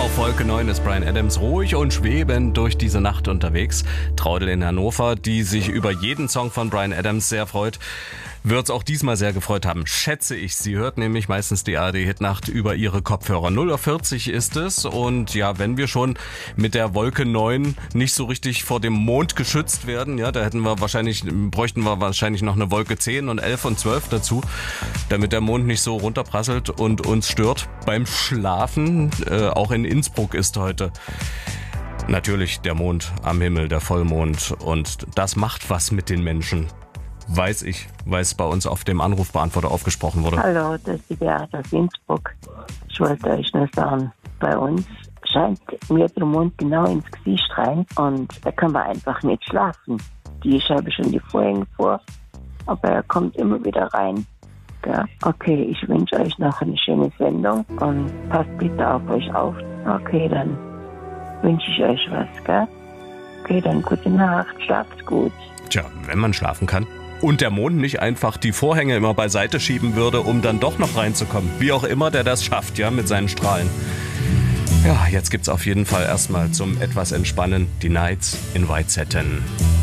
Auf Wolke 9 ist Bryan Adams ruhig und schwebend durch diese Nacht unterwegs. Traudel in Hannover, die sich über jeden Song von Bryan Adams sehr freut, wird es auch diesmal sehr gefreut haben, schätze ich. Sie hört nämlich meistens die ARD-Hitnacht über ihre Kopfhörer. 0:40 Uhr ist es und ja, wenn wir schon mit der Wolke 9 nicht so richtig vor dem Mond geschützt werden, ja, da bräuchten wir wahrscheinlich noch eine Wolke 10 und 11 und 12 dazu, damit der Mond nicht so runterprasselt und uns stört beim Schlafen. Auch in Innsbruck ist heute natürlich der Mond am Himmel, der Vollmond, und das macht was mit den Menschen. Weiß ich, weil es bei uns auf dem Anrufbeantworter aufgesprochen wurde. Hallo, das ist die Beate aus Innsbruck. Ich wollte euch nur sagen, bei uns scheint mir der Mond genau ins Gesicht rein und da kann man einfach nicht schlafen. Ich habe schon die Vorhänge vor, aber er kommt immer wieder rein. Ja, okay, ich wünsche euch noch eine schöne Sendung und passt bitte auf euch auf. Okay, dann wünsche ich euch was, gell? Okay, dann gute Nacht, schlaft gut. Tja, wenn man schlafen kann. Und der Mond nicht einfach die Vorhänge immer beiseite schieben würde, um dann doch noch reinzukommen. Wie auch immer der das schafft, ja, mit seinen Strahlen. Ja, jetzt gibt's auf jeden Fall erstmal zum etwas Entspannen die Nights in White Satin.